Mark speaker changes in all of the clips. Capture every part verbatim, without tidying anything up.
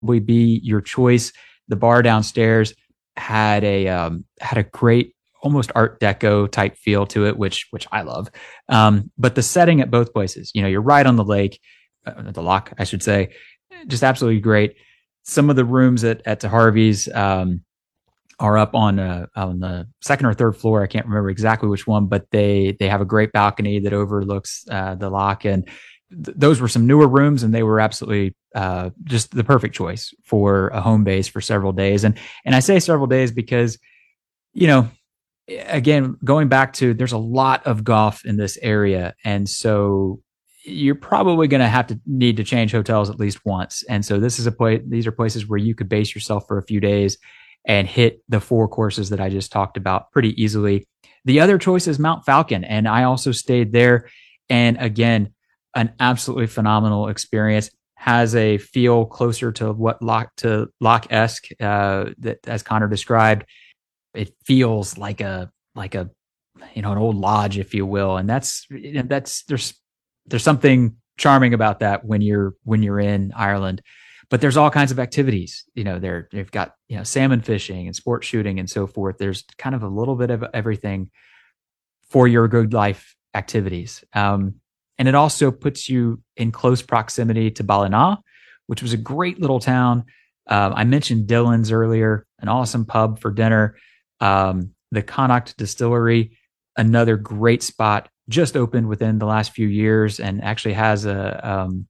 Speaker 1: would be your choice. The bar downstairs had a um, had a great almost Art Deco type feel to it, which which I love. Um, but the setting at both places, you know, you're right on the lake, uh, the lock, I should say, just absolutely great. Some of the rooms at at Harvey's um, are up on uh, on the second or third floor. I can't remember exactly which one, but they they have a great balcony that overlooks uh, the lock, and th- those were some newer rooms, and they were absolutely uh, just the perfect choice for a home base for several days. And and I say several days because, you know, again, going back to, there's a lot of golf in this area, and so you're probably going to have to need to change hotels at least once. And so this is a place, these are places where you could base yourself for a few days and hit the four courses that I just talked about pretty easily. The other choice is Mount Falcon, and I also stayed there. And again, an absolutely phenomenal experience. Has a feel closer to what Loch to Loch-esque uh, that, as Connor described. It feels like a like a you know an old lodge, if you will, and that's that's there's there's something charming about that when you're when you're in Ireland. But there's all kinds of activities. You know, there they've got you know salmon fishing and sport shooting and so forth. There's kind of a little bit of everything for your good life activities. Um, and it also puts you in close proximity to Ballina, which was a great little town. Uh, I mentioned Dylan's earlier, an awesome pub for dinner. Um, the Connacht Distillery, another great spot, just opened within the last few years, and actually has a um,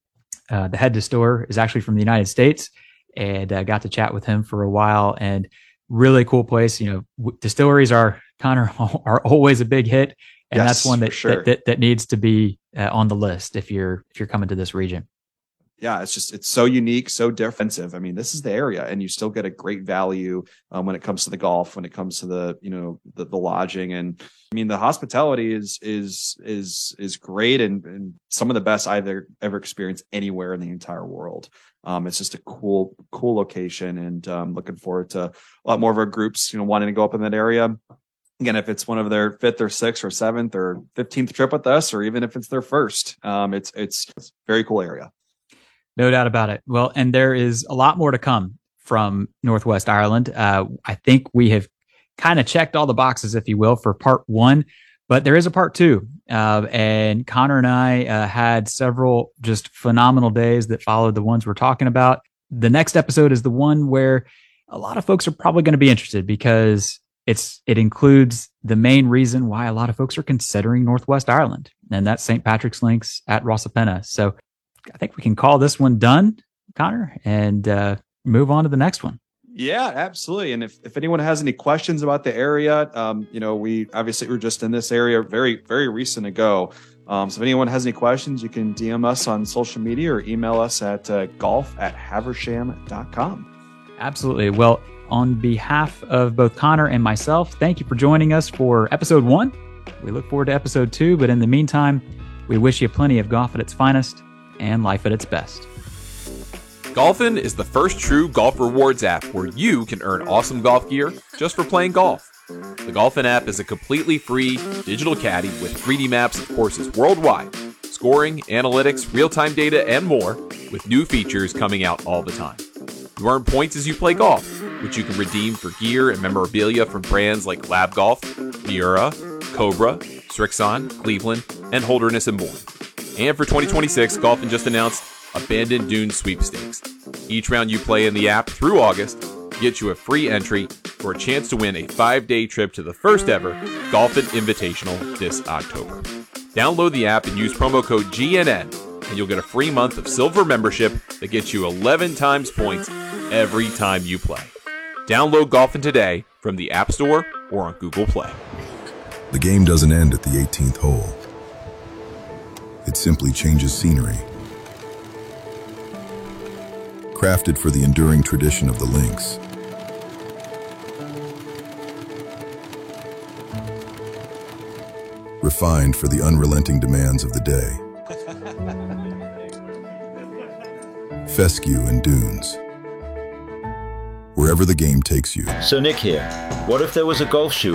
Speaker 1: uh, the head distiller is actually from the United States, and uh, got to chat with him for a while. And really cool place. You know, w- distilleries are Connor are always a big hit, and yes, that's one that, sure. that, that that needs to be uh, on the list if you're if you're coming to this region.
Speaker 2: Yeah, it's just, it's so unique, so defensive. I mean, this is the area, and you still get a great value um, when it comes to the golf, when it comes to the, you know, the, the lodging. And I mean, the hospitality is, is, is, is great. And, and some of the best I've ever, ever experienced anywhere in the entire world. Um, it's just a cool, cool location, and um, looking forward to a lot more of our groups, you know, wanting to go up in that area. Again, if it's one of their fifth or sixth or seventh or fifteenth trip with us, or even if it's their first, um, it's, it's, it's a very cool area.
Speaker 1: No doubt about it. Well, and there is a lot more to come from Northwest Ireland. Uh, I think we have kind of checked all the boxes, if you will, for part one, but there is a part two. Uh, and Connor and I uh, had several just phenomenal days that followed the ones we're talking about. The next episode is the one where a lot of folks are probably going to be interested, because it's it includes the main reason why a lot of folks are considering Northwest Ireland, and that's Saint Patrick's Links at Rosapenna. So I think we can call this one done, Connor, and uh, move on to the next one.
Speaker 2: Yeah, absolutely. And if, if anyone has any questions about the area, um, you know, we obviously were just in this area very, very recent ago. Um, so if anyone has any questions, you can D M us on social media or email us at uh, golf at haversham dot com.
Speaker 1: Absolutely. Well, on behalf of both Connor and myself, thank you for joining us for episode one. We look forward to episode two, but in the meantime, we wish you plenty of golf at its finest and life at its best.
Speaker 3: Golfin is the first true golf rewards app where you can earn awesome golf gear just for playing golf. The Golfin app is a completely free digital caddy with three D maps of courses worldwide, scoring, analytics, real-time data, and more, with new features coming out all the time. You earn points as you play golf, which you can redeem for gear and memorabilia from brands like Lab Golf, Miura, Cobra, Strixon, Cleveland, and Holderness and Bourne. And for twenty twenty-six, Golfin just announced Abandoned Dunes Sweepstakes. Each round you play in the app through August gets you a free entry for a chance to win a five-day trip to the first ever Golfin Invitational this October. Download the app and use promo code G N N, and you'll get a free month of silver membership that gets you eleven times points every time you play. Download Golfin today from the App Store or on Google Play.
Speaker 4: The game doesn't end at the eighteenth hole. It simply changes scenery. Crafted for the enduring tradition of the links. Refined for the unrelenting demands of the day. Fescue and dunes. Wherever the game takes you.
Speaker 5: So Nick here, what if there was a golf shoe